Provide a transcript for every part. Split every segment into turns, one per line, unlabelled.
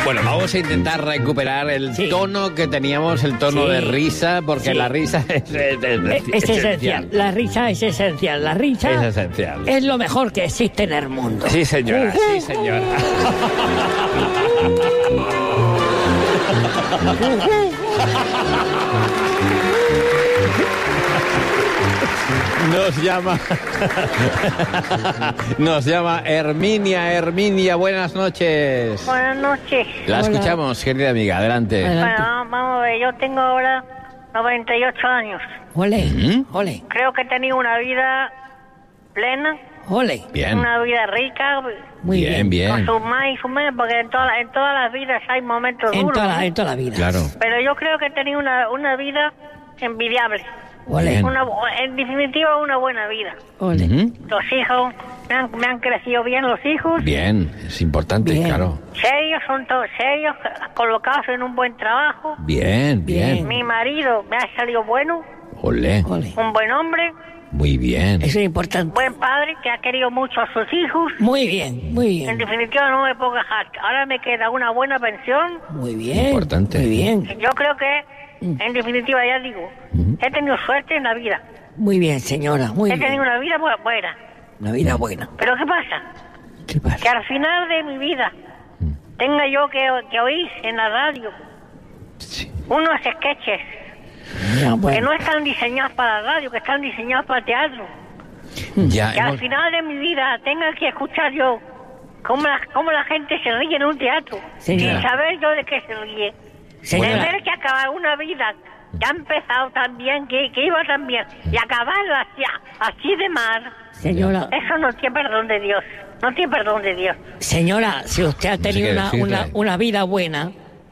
Bueno, vamos a intentar recuperar el tono que teníamos, el tono de risa, porque la risa es
esencial. La risa es esencial. La risa
es esencial.
Es lo mejor que existe en el mundo.
Sí, señora, sí, señora. Nos llama Herminia, buenas noches.
Buenas noches.
La escuchamos, querida amiga, adelante.
Bueno, vamos a ver, yo tengo ahora 98 años.
Ole, ole.
Creo que he tenido una vida plena.
Ole.
Bien.
Una vida rica.
Muy bien.
Bien.
Con sus más y sus menos, porque en todas las vidas hay momentos duros.
En toda la vida.
Claro.
Pero yo creo que he tenido una vida envidiable.
Ole.
En definitiva, una buena vida.
Ole.
Los hijos, me han crecido bien los hijos.
Bien, es importante,
Bien.
claro.
Serios, son todos serios, colocados en un buen trabajo.
Bien.
Mi marido me ha salido bueno,
Olé.
Ole.
un buen hombre,
Muy bien.
Eso es importante.
buen padre que ha querido mucho a sus hijos.
Muy bien, muy
En
bien.
definitiva, no me puedo quejar. Ahora me queda una buena pensión.
Muy bien.
Importante.
Muy bien.
Yo creo que, en definitiva, ya digo, he tenido suerte en la vida.
Muy bien, señora. Muy
He tenido
bien.
una vida buena.
Una vida buena.
Pero ¿qué pasa?
¿Qué pasa?
Que al final de mi vida tenga yo que oír en la radio unos sketches
Ya,
que
bueno.
no están diseñados para la radio, que están diseñados para el teatro.
Ya
Que al
hemos...
final de mi vida tenga que escuchar yo cómo la gente se ríe en un teatro,
Señora.
sin saber yo de qué se ríe.
Señora.
Tener que acabar una vida que ha empezado tan bien, que iba tan bien, y acabarla así de mal,
Señora.
eso no tiene perdón de Dios. No tiene perdón de Dios.
Señora, si usted ha
No sé
tenido
qué decirle.
una vida buena,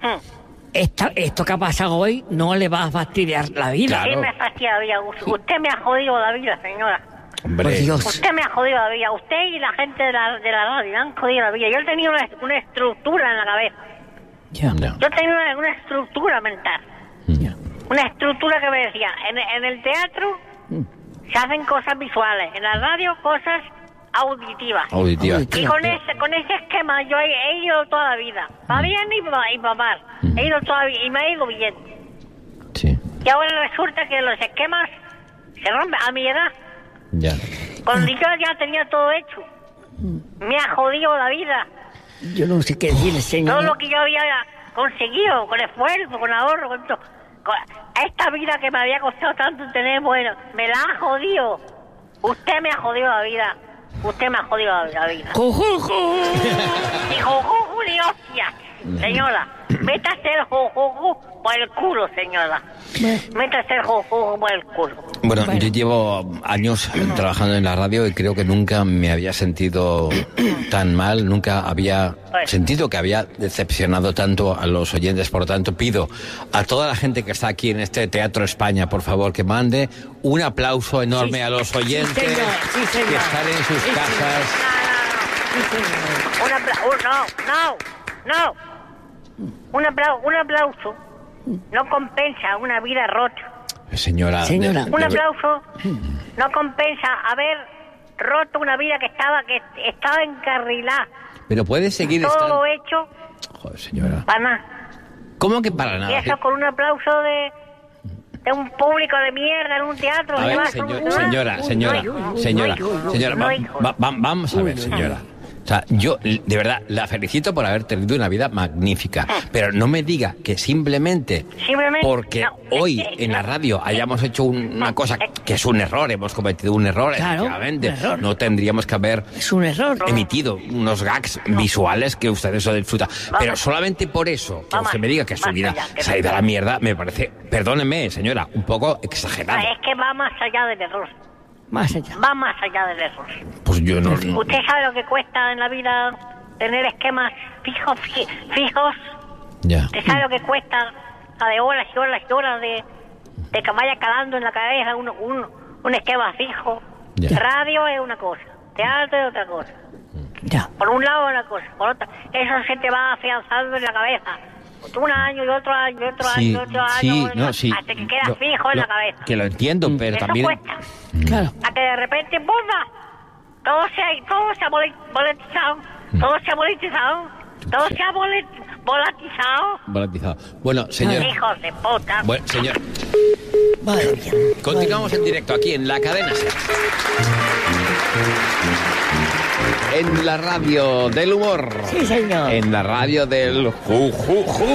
esto que ha pasado hoy no le va a fastidiar la vida.
Claro.
Sí me fastidia la vida. Usted me ha jodido la vida, señora.
Hombre,
Por Dios.
Usted me ha jodido la vida. Usted y la gente de la radio me han jodido la vida. Yo he tenido una estructura en la cabeza.
Ya.
Ya.
Yo tenía una estructura mental.
Ya.
Una estructura que me decía, en el teatro se hacen cosas visuales, en la radio cosas auditivas.
Auditiva.
Y con ese esquema yo he ido toda la vida. Para bien y para mal. He ido toda la vida y me ha ido bien.
Sí,
Y ahora resulta que los esquemas se rompen a mi edad.
ya.
Cuando yo ya tenía todo hecho. Me ha jodido la vida.
Yo no sé qué decirle,
Todo
señora.
lo que yo había conseguido, con esfuerzo, con ahorro, con todo. Esta vida que me había costado tanto tener, bueno, me la ha jodido. Usted me ha jodido la vida. Usted me ha jodido la vida.
¡Jujuju!
Y jujuju ni hostia, señora. Métase el jujuju por el culo, señora. Métase el jujuju por el culo.
Bueno,
Bueno.
yo llevo años trabajando en la radio y creo que nunca me había sentido tan mal, nunca había sentido que había decepcionado tanto a los oyentes. Por lo tanto, pido a toda la gente que está aquí en este Teatro España, por favor, que mande un aplauso enorme
Sí,
a los oyentes
sí, señor.
que están en sus
Sí,
casas.
Un aplauso no compensa una vida rota.
Señora,
Señora.
Un aplauso no compensa haber roto una vida que estaba encarrilada.
pero puede seguir
Todo
estando...
lo hecho
Joder, señora.
para nada.
¿Cómo que para
Y
nada?
eso con un aplauso de un público de mierda en un teatro.
A ver,
además,
señora, vamos a ver, señora. O sea, yo de verdad la felicito por haber tenido una vida magnífica, pero no me diga que simplemente porque
no,
hoy en la radio hayamos hecho una cosa que es un error, hemos cometido un error,
Claro,
efectivamente,
un error.
no tendríamos que haber
Es un error.
emitido unos gags visuales que ustedes lo disfrutan, pero solamente por eso que
Vamos,
usted me diga que su
más
vida
allá, que
se ha ido a la mierda, me parece, perdóneme, señora, un poco exagerado.
Es que va más allá del error.
Más allá.
Va más allá del error.
Pues yo no...
¿Usted sabe lo que cuesta en la vida tener esquemas fijos?
Ya.
¿Usted sabe lo que cuesta la de horas y horas y horas de que vaya calando en la cabeza un esquema fijo?
Ya.
Radio es una cosa, teatro es otra cosa.
Ya.
Por un lado es una cosa, por otra. Eso se te va afianzando en la cabeza. Un año y otro año y otro año y otro año. Hasta que queda fijo en la cabeza.
Que lo entiendo, pero
Eso
también...
cuesta.
Claro.
A que de repente, ¡bomba! Todo se ha monetizado. Todo se ha monetizado. Todo se ha volatizado.
Volatizado. Bueno, señor.
Hijos de puta.
Bueno, señor.
Madre mía.
Continuamos en directo aquí en la cadena SER. En la radio del humor.
Sí, señor.
En la radio del ju.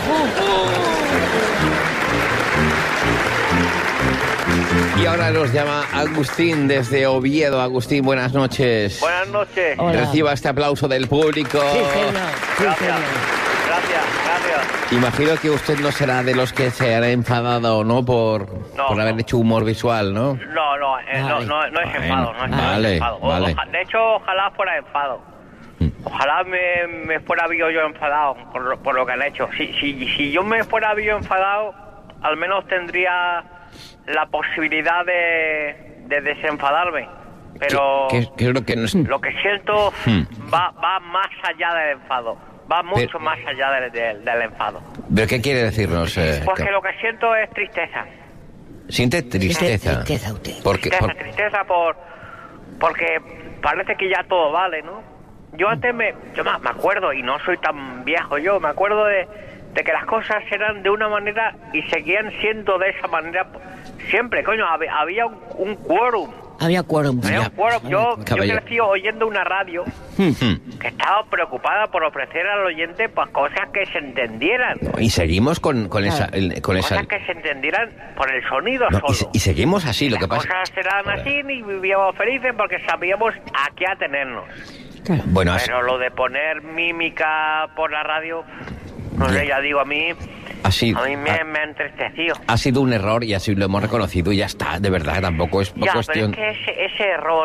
Y ahora nos llama Agustín desde Oviedo. Agustín, buenas noches.
Buenas noches.
Hola.
Reciba este aplauso del público.
Sí, señor. Sí,
Gracias.
señor.
Gracias.
Imagino que usted no será de los que se han enfadado, ¿no? Por haber hecho humor visual, ¿no?
No es enfado, no es
Vale,
enfado.
vale.
De hecho, ojalá fuera enfado. Ojalá me fuera yo enfadado por lo que han hecho. Si yo me fuera yo enfadado, al menos tendría la posibilidad de desenfadarme. Pero
¿Qué es lo que nos...
lo que siento va más allá del enfado. Va mucho más allá del enfado.
¿Pero qué quiere decirnos?
Pues que lo que siento es tristeza.
¿Siente tristeza?
Tristeza usted.
Tristeza porque parece que ya todo vale, ¿no? Yo antes me acuerdo, y no soy tan viejo yo, me acuerdo de que las cosas eran de una manera y seguían siendo de esa manera siempre, coño, había un quórum.
Había quórum.
Yo crecí oyendo una radio que estaba preocupada por ofrecer al oyente pues cosas que se entendieran.
Y seguimos con esa...
Cosas que se entendieran por el sonido
No,
solo.
y seguimos así, lo que pasa...
Las cosas eran así y vivíamos felices porque sabíamos a qué atenernos.
Bueno,
Pero lo de poner mímica por la radio, no sé, ya digo, a mí me ha entristecido.
ha sido un error y así lo hemos reconocido y ya está, de verdad, tampoco es cuestión...
Pero es que ese error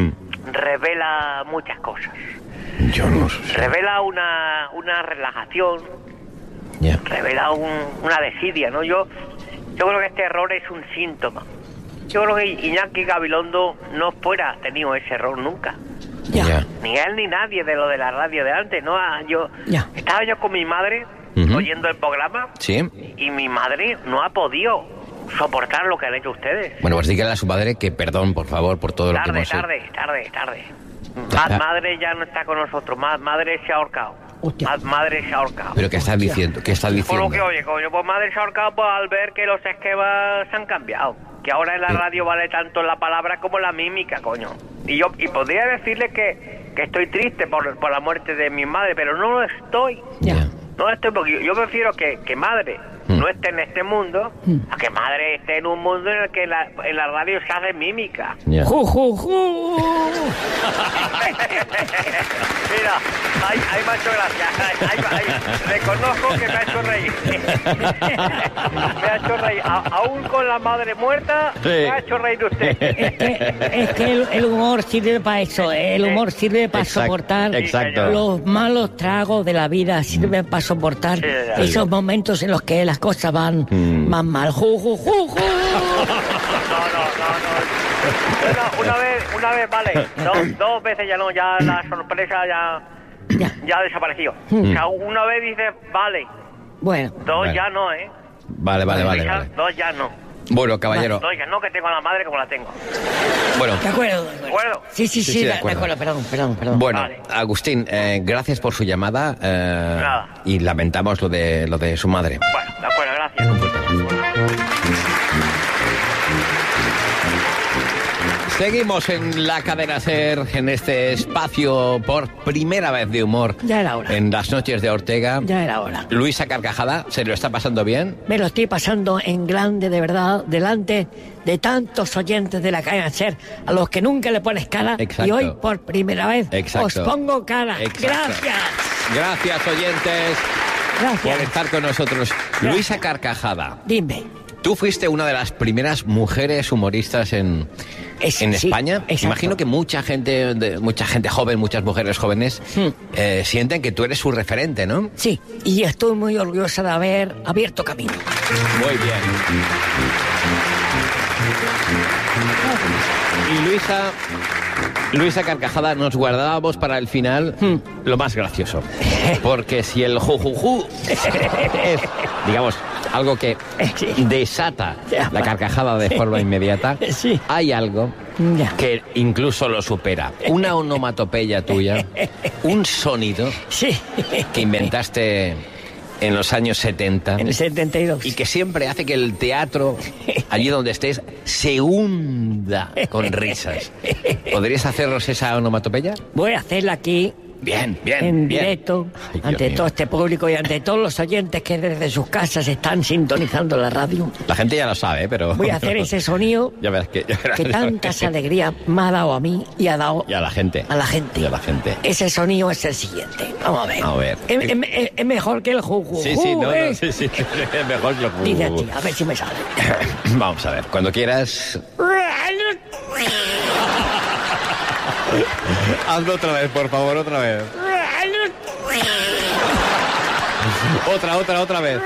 revela muchas cosas.
Yo no sé.
Revela una relajación,
Ya.
revela una desidia, ¿no? Yo creo que este error es un síntoma. Yo creo que Iñaki Gabilondo no fuera tenido ese error nunca.
Ya.
Ni él ni nadie de lo de la radio de antes, ¿no? Estaba yo con mi madre oyendo el programa.
¿Sí?
Y mi madre no ha podido soportar lo que han hecho ustedes.
Bueno, pues dígale a su madre que perdón, por favor, por todo lo que hemos hecho.
Tarde. Madre ya no está con nosotros. Madre se ha ahorcado. Madre se ha ahorcado.
¿Pero qué estás diciendo? ¿Qué estás
Por
diciendo?
lo que oye, coño, pues madre se ha ahorcado pues, al ver que los esquemas se han cambiado. Que ahora en la radio vale tanto la palabra como la mímica, coño. Y podría decirle que estoy triste por la muerte de mi madre, pero no lo estoy.
Ya.
No lo estoy, porque yo prefiero que madre no esté en este mundo a que madre esté en un mundo en el que en la radio se hace mímica.
Ya.
Mira, ahí me ha hecho gracia. Reconozco que me ha hecho reír. Me ha hecho reír. Aún con la madre muerta,
Sí.
me ha hecho reír usted.
Es que el humor sirve para eso. El humor sirve para
Exacto,
soportar
exacto.
los malos tragos de la vida. Sirve para soportar esos momentos en los que las cosas van mal.
No. Una vez, vale. Dos veces ya no, ya la sorpresa ya ha desaparecido. O sea, una vez dices, vale.
Bueno.
Dos
Vale.
ya no, ¿eh?
Vale.
Dos ya no.
Bueno, caballero.
Dos ya no, que tengo a la madre como la tengo.
Bueno.
De acuerdo.
¿De acuerdo?
Sí,
de
de
acuerdo.
acuerdo. Perdón.
Bueno,
Vale.
Agustín, gracias por su llamada
Nada.
y lamentamos lo de su madre.
Bueno, de acuerdo, gracias.
Seguimos en la cadena SER, en este espacio por primera vez de humor.
Ya era hora.
En las noches de Ortega.
Ya era hora.
Luisa Carcajada, ¿se lo está pasando bien?
Me lo estoy pasando en grande, de verdad, delante de tantos oyentes de la cadena SER, a los que nunca le pones cara.
Exacto.
Y hoy, por primera vez,
Exacto.
os pongo cara.
Exacto.
Gracias.
Gracias, oyentes, por
Gracias.
estar con nosotros. Luisa Carcajada,
Dime.
tú fuiste una de las primeras mujeres humoristas en
Sí,
España.
exacto.
Imagino que mucha gente joven, muchas mujeres jóvenes, sienten que tú eres su referente, ¿no?
Sí, y estoy muy orgullosa de haber abierto camino.
Muy bien. Y Luisa Carcajada, nos guardábamos para el final lo más gracioso. Porque si el jujuju es, digamos, algo que desata la carcajada de forma inmediata,
Sí.
hay algo
Ya.
que incluso lo supera. Una onomatopeya tuya, un sonido
Sí,
que inventaste en los años 70
en el 72.
y que siempre hace que el teatro, allí donde estés, se hunda con risas. ¿Podrías hacernos esa onomatopeya?
Voy a hacerla aquí,
Bien,
en
bien.
directo,
Ay, Dios
ante
mío.
todo este público y ante todos los oyentes que desde sus casas están sintonizando la radio.
La gente ya lo sabe, pero...
Voy a hacer ese sonido
Ya verás que
tantas alegrías me ha dado a mí y ha dado
Y a la gente.
a la gente.
Y a la gente.
Ese sonido es el siguiente. Vamos a ver.
A ver.
Es mejor que el juju.
Sí, sí. Es mejor que lo...
Dice así, a ver si me sale.
Vamos a ver, cuando quieras... Hazlo otra vez, por favor, otra vez. Otra vez.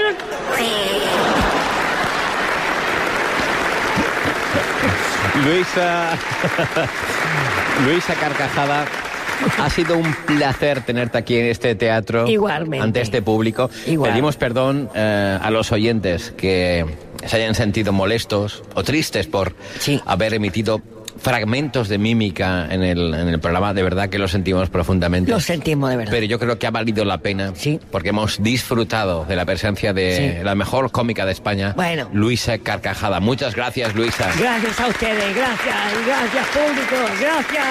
Luisa Carcajada, ha sido un placer tenerte aquí en este teatro.
Igualmente.
Ante este público.
Igual.
Pedimos perdón a los oyentes que se hayan sentido molestos o tristes por
Sí.
haber emitido fragmentos de mímica en el programa. De verdad que lo sentimos profundamente.
Lo sentimos de verdad.
Pero yo creo que ha valido la pena,
Sí.
porque hemos disfrutado de la presencia de
Sí.
la mejor cómica de España,
Bueno.
Luisa Carcajada. Muchas gracias, Luisa.
Gracias a ustedes, gracias público, gracias.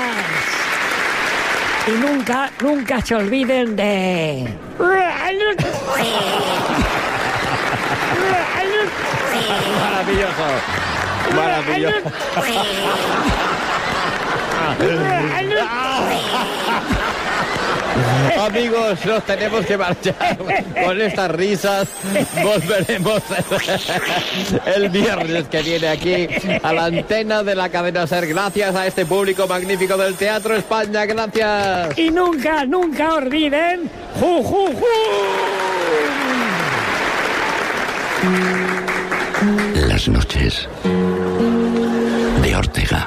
Y nunca se olviden de...
Maravilloso. Amigos, nos tenemos que marchar con estas risas. Volveremos el viernes que viene aquí a la antena de la cadena SER. Gracias a este público magnífico del Teatro España. Gracias.
Y nunca olviden... ¡Ju, ju, ju!
Las noches de Ortega.